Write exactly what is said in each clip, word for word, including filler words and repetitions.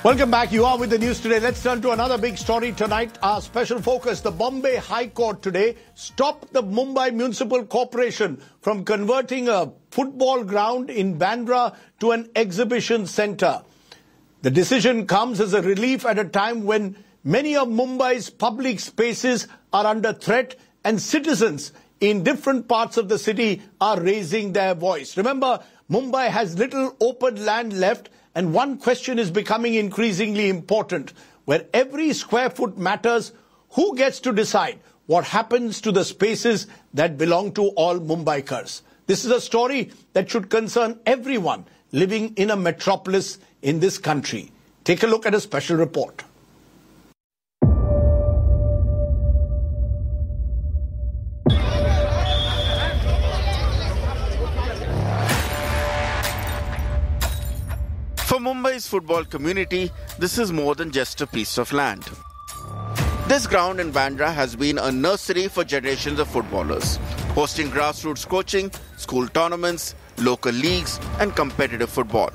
Welcome back. You are with the news today. Let's turn to another big story tonight. Our special focus, the Bombay High Court today stopped the Mumbai Municipal Corporation from converting a football ground in Bandra to an exhibition centre. The decision comes as a relief at a time when many of Mumbai's public spaces are under threat and citizens in different parts of the city are raising their voice. Remember, Mumbai has little open land left, and one question is becoming increasingly important. Where every square foot matters, who gets to decide what happens to the spaces that belong to all Mumbaikars? This is a story that should concern everyone living in a metropolis in this country. Take a look at a special report. For Mumbai's football community, this is more than just a piece of land. This ground in Bandra has been a nursery for generations of footballers, hosting grassroots coaching, school tournaments, local leagues, and competitive football.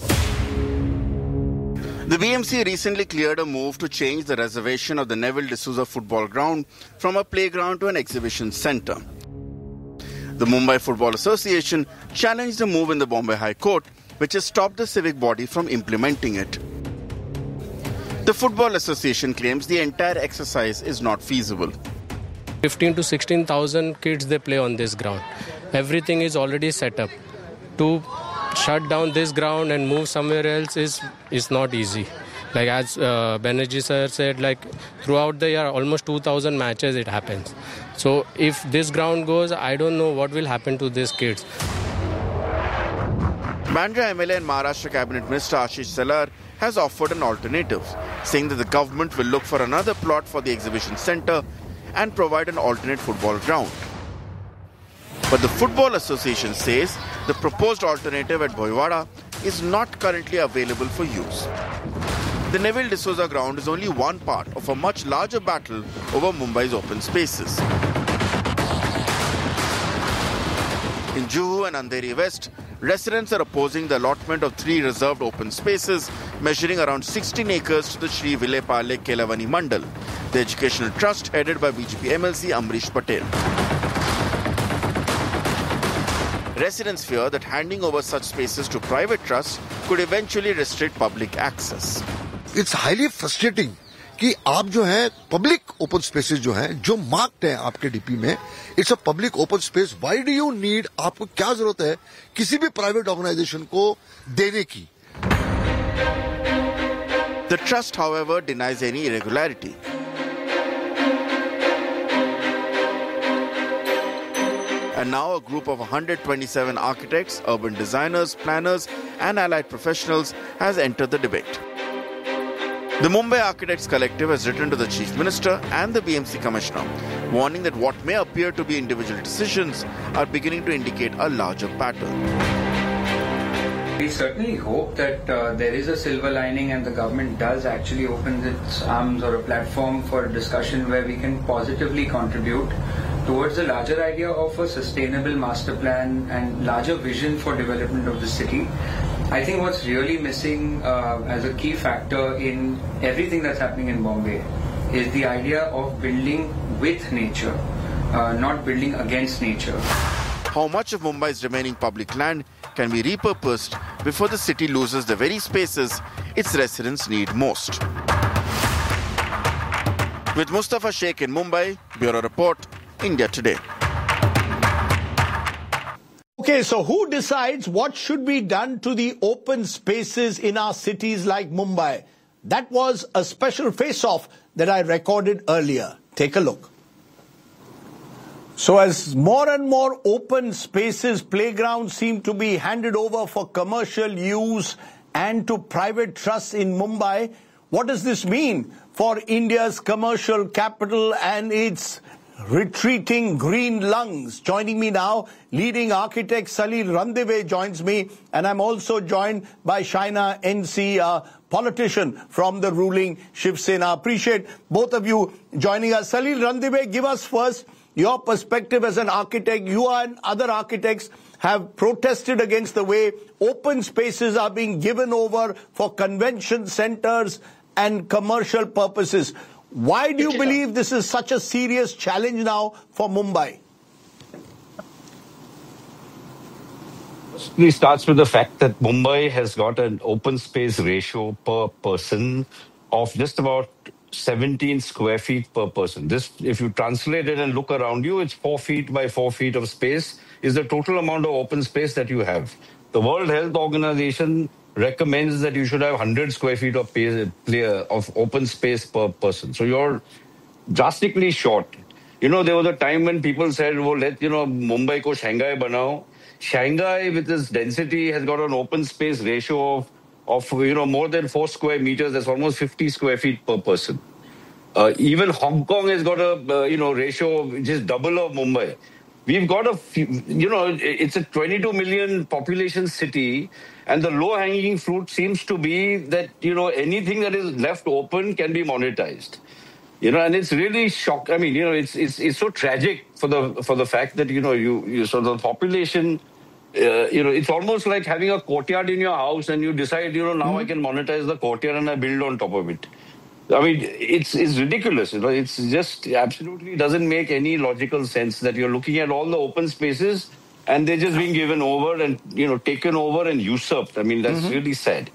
The B M C recently cleared a move to change the reservation of the Neville D'Souza football ground from a playground to an exhibition centre. The Mumbai Football Association challenged the move in the Bombay High Court, which has stopped the civic body from implementing it. The Football Association claims the entire exercise is not feasible. fifteen to sixteen thousand kids, they play on this ground. Everything is already set up. To shut down this ground and move somewhere else is, is not easy. Like as uh, Banerjee sir said, like throughout the year, almost two thousand matches it happens. So if this ground goes, I don't know what will happen to these kids. Bandra M L A and Maharashtra Cabinet Minister Ashish Salar has offered an alternative, saying that the government will look for another plot for the exhibition centre and provide an alternate football ground. But the Football Association says the proposed alternative at Boywada is not currently available for use. The Neville D'Souza ground is only one part of a much larger battle over Mumbai's open spaces. In Juhu and Andheri West, residents are opposing the allotment of three reserved open spaces measuring around sixteen acres to the Shri Vilepale Kelavani Mandal, the educational trust headed by B J P M L C Amrish Patel. Residents fear that handing over such spaces to private trusts could eventually restrict public access. It's highly frustrating कि आप जो है public open spaces जो हैं जो marked हैं आपके DP में, it's a public open space. Why do you need, आपको क्या जरूरत है किसी भी प्राइवेट ऑर्गेनाइजेशन को देने की? The trust, however, denies any irregularity. And now a group of one hundred twenty-seven architects, urban designers, planners and allied professionals has entered the debate. The Mumbai Architects Collective has written to the Chief Minister and the B M C Commissioner, warning that what may appear to be individual decisions are beginning to indicate a larger pattern. We certainly hope that uh, there is a silver lining and the government does actually open its arms or a platform for a discussion where we can positively contribute towards the larger idea of a sustainable master plan and larger vision for development of the city. I think what's really missing uh, as a key factor in everything that's happening in Bombay is the idea of building with nature, uh, not building against nature. How much of Mumbai's remaining public land can be repurposed before the city loses the very spaces its residents need most? With Mustafa Sheikh in Mumbai, Bureau Report, India Today. Okay, so who decides what should be done to the open spaces in our cities like Mumbai? That was a special face-off that I recorded earlier. Take a look. So as more and more open spaces, playgrounds seem to be handed over for commercial use and to private trusts in Mumbai, what does this mean for India's commercial capital and its retreating green lungs? Joining me now, leading architect Salil Randive joins me, and I'm also joined by Shaina N C, a politician from the ruling Shiv Sena. Appreciate both of you joining us. Salil Randive, give us first your perspective as an architect. You and other architects have protested against the way open spaces are being given over for convention centers and commercial purposes. Why do you believe this is such a serious challenge now for Mumbai? It starts with the fact that Mumbai has got an open space ratio per person of just about seventeen square feet per person. This, if you translate it and look around you, it's four feet by four feet of space is the total amount of open space that you have. The World Health Organization recommends that you should have one hundred square feet of, pay, of open space per person. So you're drastically short. You know, there was a time when people said, well, let, you know, Mumbai ko Shanghai banao. Shanghai, with its density, has got an open space ratio of, of you know, more than four square meters. That's almost fifty square feet per person. Uh, even Hong Kong has got a, uh, you know, ratio which is double of Mumbai. We've got a, you know, it's a twenty-two million population city, and the low-hanging fruit seems to be that, you know, anything that is left open can be monetized. You know, and it's really shock. I mean, you know, it's it's it's so tragic for the for the fact that, you know, you, you so the population, uh, you know, it's almost like having a courtyard in your house and you decide, you know, now mm-hmm. I can monetize the courtyard and I build on top of it. I mean, it's it's ridiculous. You know, it's just absolutely doesn't make any logical sense that you're looking at all the open spaces and they're just being given over and, you know, taken over and usurped. I mean, that's mm-hmm. really sad.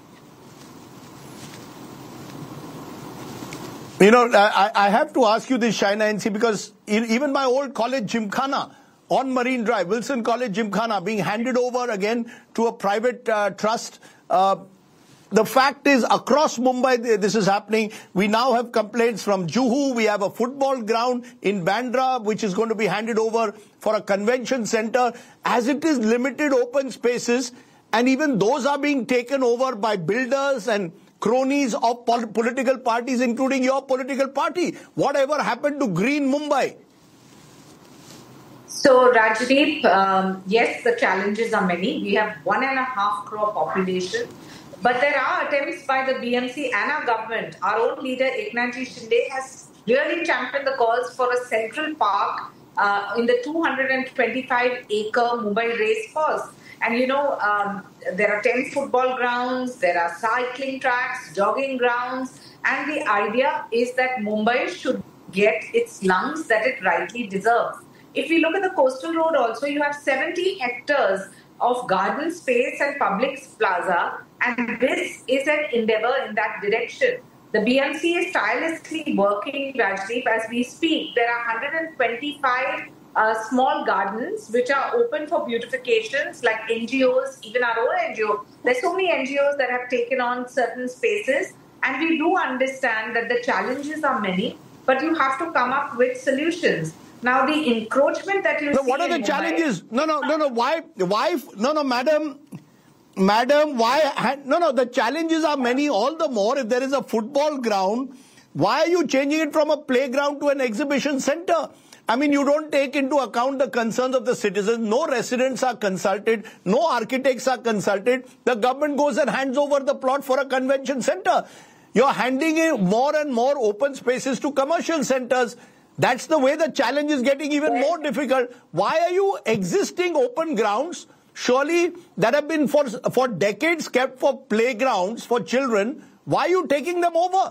You know, I, I have to ask you this, Shaina N C, because even my old college Gymkhana on Marine Drive, Wilson College Gymkhana, being handed over again to a private uh, trust. Uh, the fact is, across Mumbai, this is happening. We now have complaints from Juhu. We have a football ground in Bandra, which is going to be handed over for a convention center. As it is limited open spaces, and even those are being taken over by builders and cronies of pol political parties, including your political party. Whatever happened to Green Mumbai? So, Rajdeep, um, yes, the challenges are many. We have one and a half crore population. But there are attempts by the B M C and our government. Our own leader, Eknathji Shinde, has really championed the cause for a central park uh, in the two hundred twenty-five acre Mumbai race course. And, you know, um, there are ten football grounds, there are cycling tracks, jogging grounds. And the idea is that Mumbai should get its lungs that it rightly deserves. If we look at the coastal road also, you have seventy hectares of garden space and public plaza. And this is an endeavor in that direction. The B M C is tirelessly working, Rajdeep, as we speak. There are one hundred twenty-five Uh, small gardens which are open for beautifications, like N G Os, even our own N G O. There's so many N G Os that have taken on certain spaces, and we do understand that the challenges are many, but you have to come up with solutions. Now, the encroachment that you so see what are the Mumbai, challenges? No, no, no, no. Why? Why? No, no, madam. Madam, why? No, no. The challenges are many. All the more if there is a football ground, why are you changing it from a playground to an exhibition center? I mean, you don't take into account the concerns of the citizens. No residents are consulted. No architects are consulted. The government goes and hands over the plot for a convention center. You're handing in more and more open spaces to commercial centers. That's the way the challenge is getting even more difficult. Why are you existing open grounds, surely that have been for, for decades kept for playgrounds for children, why are you taking them over?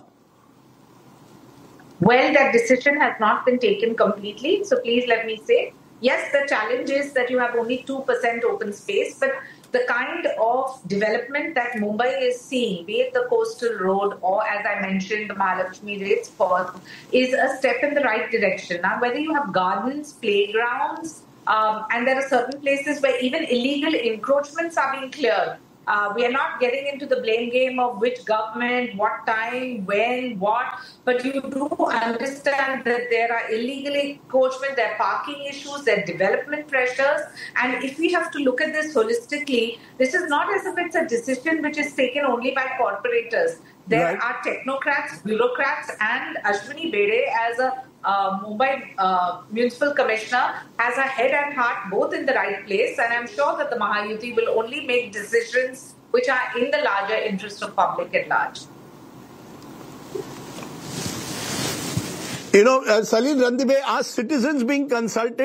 Well, that decision has not been taken completely. So please let me say, yes, the challenge is that you have only two percent open space, but the kind of development that Mumbai is seeing, be it the coastal road or, as I mentioned, the Mahalakshmi race course, is a step in the right direction. Now, whether you have gardens, playgrounds, um, and there are certain places where even illegal encroachments are being cleared. Uh, we are not getting into the blame game of which government, what time, when, what, but you do understand that there are illegal encroachment, there are parking issues, there are development pressures. And if we have to look at this holistically, this is not as if it's a decision which is taken only by corporators. There right. are technocrats, bureaucrats, and Ashwini Bede as a uh, Mumbai uh, Municipal Commissioner has a head and heart both in the right place, and I'm sure that the Mahayuti will only make decisions which are in the larger interest of public at large. You know, uh, Salil Randive, are citizens being consulted?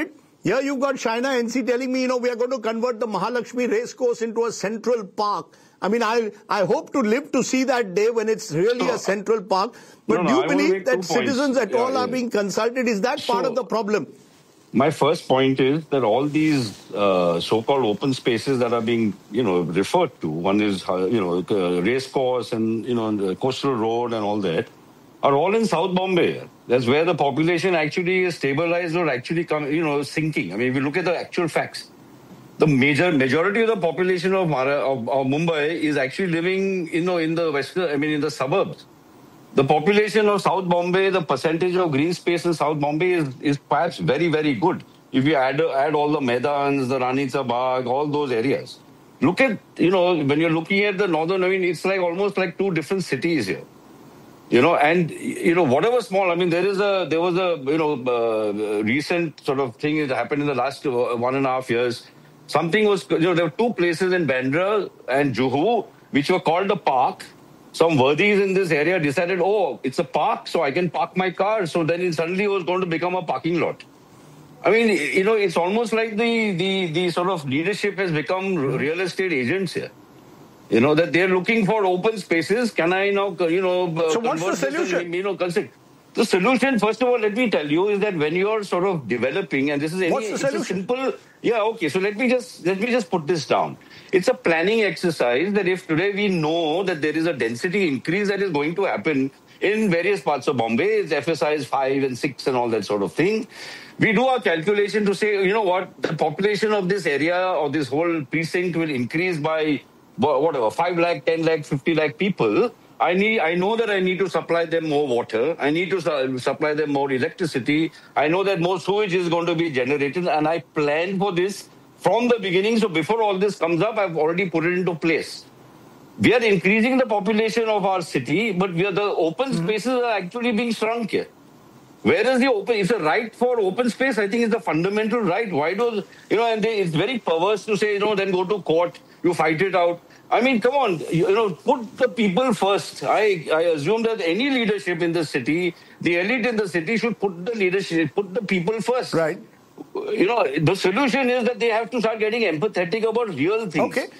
Here you've got China N C telling me, you know, we are going to convert the Mahalakshmi racecourse into a central park. I mean, I I hope to live to see that day when it's really a central park. But no, no, do you I believe that points. citizens at yeah, all yeah. are being consulted? Is that part so, of the problem? My first point is that all these uh, so-called open spaces that are being, you know, referred to, one is, uh, you know, uh, race course and, you know, the coastal road and all that, are all in South Bombay. That's where the population actually is stabilized or actually, come, you know, sinking. I mean, if you look at the actual facts, the major majority of the population of, Mara, of, of Mumbai is actually living, you know, in the western, I mean, in the suburbs. The population of South Bombay, the percentage of green space in South Bombay is, is perhaps very, very good. If you add add all the Maidans, the Rani Ka Bagh, all those areas. Look at, you know, when you're looking at the northern, I mean, it's like almost like two different cities here. You know, and, you know, whatever small, I mean, there is a, there was a, you know, uh, recent sort of thing that happened in the last one and a half years. Something was, you know, there were two places in Bandra and Juhu, which were called a park. Some worthies in this area decided, oh, it's a park, so I can park my car. So then it suddenly was going to become a parking lot. I mean, you know, it's almost like the, the, the sort of leadership has become real estate agents here. You know, that they're looking for open spaces. Can I now, you know... So what's the solution? And, you know, consider. The solution, first of all, let me tell you, is that when you're sort of developing, and this is any, what's the it's solution? a simple... Yeah, okay, so let me just let me just put this down. It's a planning exercise that if today we know that there is a density increase that is going to happen in various parts of Bombay, it's F S I is five and six and all that sort of thing, we do our calculation to say, you know what, the population of this area or this whole precinct will increase by whatever, five lakh, ten lakh, fifty lakh people. I need. I know that I need to supply them more water. I need to su- supply them more electricity. I know that more sewage is going to be generated, and I planned for this from the beginning. So before all this comes up, I've already put it into place. We are increasing the population of our city, but we are, the open mm-hmm. spaces are actually being shrunk here. Where is the open? It's a right for open space. I think it's a fundamental right. Why does, you know, and they, it's very perverse to say, you know, then go to court, you fight it out. I mean, come on, you, you know, put the people first. I, I assume that any leadership in the city, the elite in the city should put the leadership, put the people first. Right. You know, the solution is that they have to start getting empathetic about real things. Okay.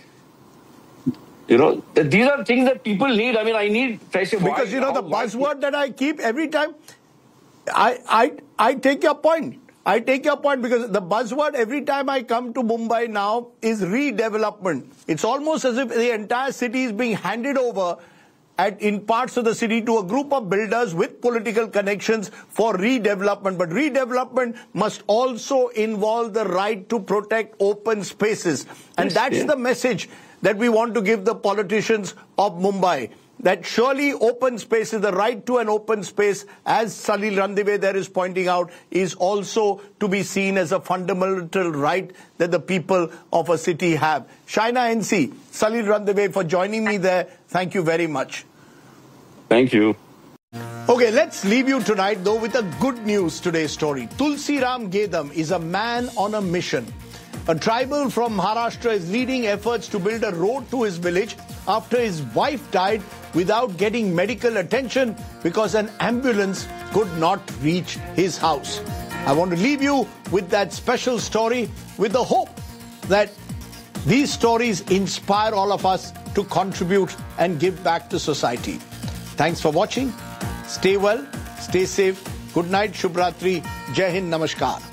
You know, these are things that people need. I mean, I need fresh air. Because, you know, how, the buzzword why? that I keep every time, I, I, I take your point. I take your point because the buzzword every time I come to Mumbai now is redevelopment. It's almost as if the entire city is being handed over at, in parts of the city to a group of builders with political connections for redevelopment. But redevelopment must also involve the right to protect open spaces. And Yes, that's yeah. the message that we want to give the politicians of Mumbai. That surely open space is the right to an open space, as Salil Randive there is pointing out, is also to be seen as a fundamental right that the people of a city have. Shaina N C, Salil Randive for joining me there. Thank you very much. Thank you. Okay, let's leave you tonight though with a good news today's story. Tulsi Ram Gedam is a man on a mission. A tribal from Maharashtra is leading efforts to build a road to his village after his wife died without getting medical attention because an ambulance could not reach his house. I want to leave you with that special story with the hope that these stories inspire all of us to contribute and give back to society. Thanks for watching. Stay well, stay safe. Good night, Shubh Ratri. Jai Hind, Namaskar.